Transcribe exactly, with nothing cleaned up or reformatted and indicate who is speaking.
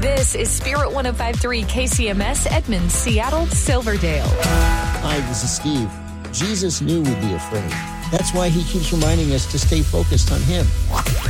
Speaker 1: This is Spirit one oh five point three K C M S, Edmonds, Seattle, Silverdale.
Speaker 2: Hi, this is Steve. Jesus knew we'd be afraid. That's why he keeps reminding us to stay focused on him.